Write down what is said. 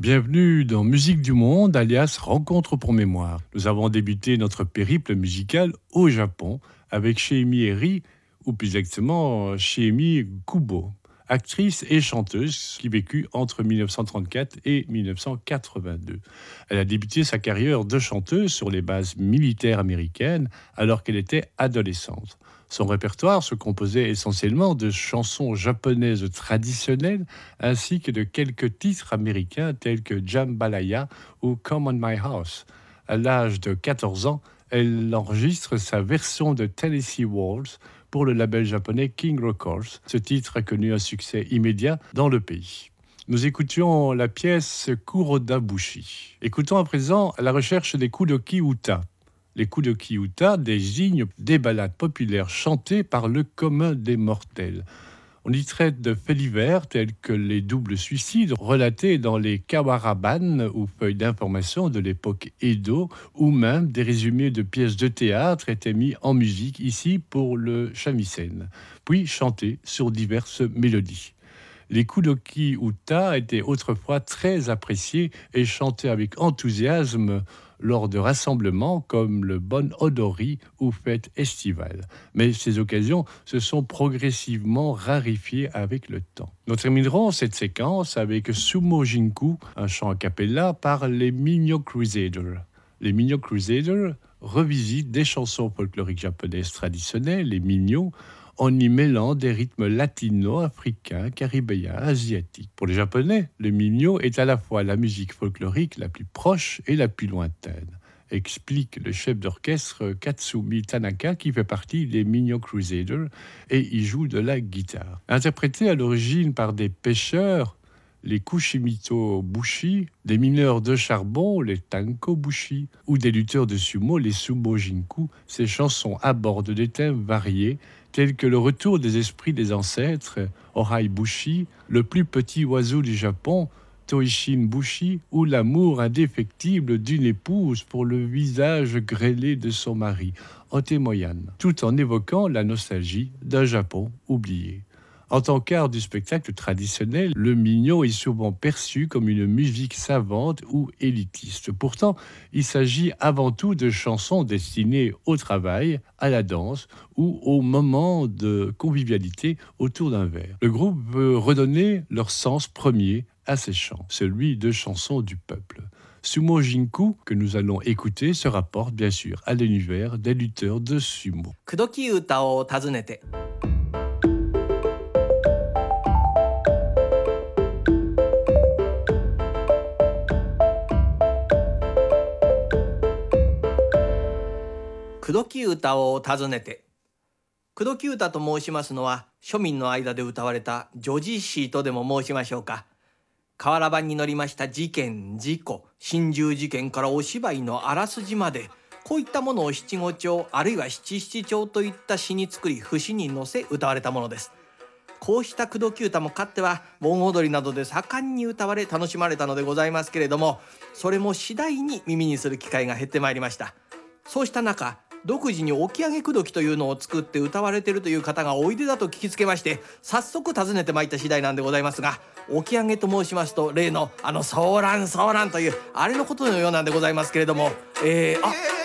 Bienvenue dans Musique du Monde, alias Rencontre pour mémoire. Nous avons débuté notre périple musical au Japon avec Shiemi Eri, ou plus exactement Shiemi Kubo, actrice et chanteuse qui vécut entre 1934 et 1982. Elle a débuté sa carrière de chanteuse sur les bases militaires américaines alors qu'elle était adolescente. Son répertoire se composait essentiellement de chansons japonaises traditionnelles ainsi que de quelques titres américains tels que Jambalaya ou Come on My House. À l'âge de 14 ans, elle enregistre sa version de Tennessee Waltz pour le label japonais King Records. Ce titre a connu un succès immédiat dans le pays. Nous écoutions la pièce Kuroda Bushi. Écoutons à présent La recherche des Kudoki Uta. Les Kudoki Uta désignent des ballades populaires chantées par le commun des mortels. On y traite de faits divers tels que les doubles suicides relatés dans les kawaraban ou feuilles d'information de l'époque Edo, ou même des résumés de pièces de théâtre étaient mis en musique ici pour le shamisen, puis chantés sur diverses mélodies. Les Kudoki Uta étaient autrefois très appréciés et chantés avec enthousiasme lors de rassemblements comme le Bon Odori ou fêtes estivales. Mais ces occasions se sont progressivement raréfiées avec le temps. Nous terminerons cette séquence avec Sumo Jinku, un chant a cappella par les Minyo Crusaders. Les Minyo Crusaders revisitent des chansons folkloriques japonaises traditionnelles, les Minyo, en y mêlant des rythmes latino, africains, caribéens, asiatiques. Pour les Japonais, le minyo est à la fois la musique folklorique la plus proche et la plus lointaine, explique le chef d'orchestre Katsumi Tanaka, qui fait partie des Minyo Crusaders et y joue de la guitare. Interprété à l'origine par des pêcheurs, les Kushimito Bushi, des mineurs de charbon, les Tanko Bushi, ou des lutteurs de sumo, les Sumo Jinku, ces chansons abordent des thèmes variés, tels que le retour des esprits des ancêtres, Orai Bushi, le plus petit oiseau du Japon, Toishin Bushi, ou l'amour indéfectible d'une épouse pour le visage grêlé de son mari, Otemoyan, tout en évoquant la nostalgie d'un Japon oublié. En tant qu'art du spectacle traditionnel, le minyo est souvent perçu comme une musique savante ou élitiste. Pourtant, il s'agit avant tout de chansons destinées au travail, à la danse ou au moment de convivialité autour d'un verre. Le groupe veut redonner leur sens premier à ces chants, celui de chansons du peuple. Sumo Jinku, que nous allons écouter, se rapporte bien sûr à l'univers des lutteurs de sumo. Kudoki Utaを訪ねて口説き歌を訪ねて。口説き歌と申しますのは庶民の間で歌われた叙事詩とでも申しましょうか。瓦版に載りました事件事故心中事件からお芝居のあらすじまで、こういったものを七五調あるいは七七調といった詩に作り節に乗せ歌われたものです。こうした口説き歌もかつては盆踊りなどで盛んに歌われ楽しまれたのでございますけれども、それも次第に耳にする機会が減ってまいりました。そうした中、独自に起き上げ口説きというのを作って歌われているという方がおいでだと聞きつけまして、早速訪ねてまいった次第なんでございますが、起き上げと申しますと例のソーランソーランというあれのことのようなんでございますけれども、